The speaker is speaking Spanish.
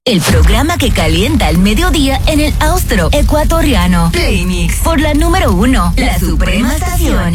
El programa que calienta el mediodía en el austro ecuatoriano. Playmix por la número 1, la suprema estación.